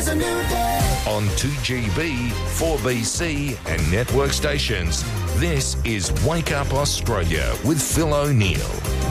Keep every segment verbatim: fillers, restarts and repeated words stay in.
is a new day. On two G B, four B C and network stations, this is Wake Up Australia with Phil O'Neill.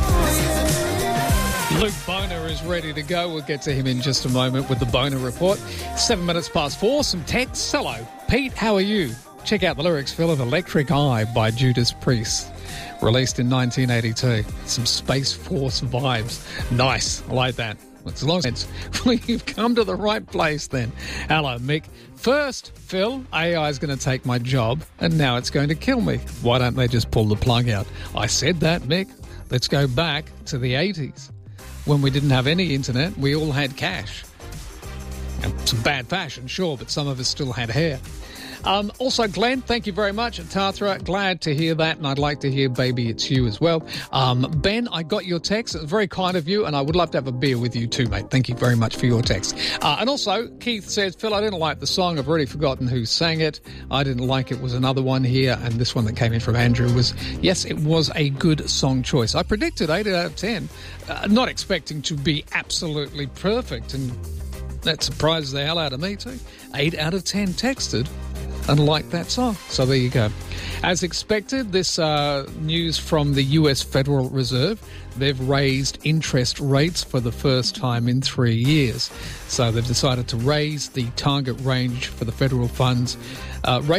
Luke Boner is ready to go. We'll get to him in just a moment with the Boner Report. Seven minutes past four, some texts. Hello, Pete, how are you? Check out the lyrics, Phil, of Electric Eye by Judas Priest, released in nineteen eighty-two. Some Space Force vibes. Nice, I like that. As long as you've come to the right place then. Hello, Mick. First, Phil, A I is going to take my job and now it's going to kill me. Why don't they just pull the plug out? I said that, Mick. Let's go back to the eighties. When we didn't have any internet, we all had cash. And some bad fashion, sure, but some of us still had hair. Um, also, Glenn, thank you very much at Tathra. Glad to hear that, and I'd like to hear Baby It's You as well. Um, Ben, I got your text. It was very kind of you, and I would love to have a beer with you too, mate. Thank you very much for your text. Uh, and also, Keith says, Phil, I didn't like the song. I've already forgotten who sang it. I didn't like it was another one here, and this one that came in from Andrew was, yes, it was a good song choice. I predicted eight out of ten, uh, not expecting to be absolutely perfect, and that surprises the hell out of me too. eight out of ten texted and like that song. So there you go. As expected, this uh, news from the U S Federal Reserve, they've raised interest rates for the first time in three years. So they've decided to raise the target range for the federal funds uh, rate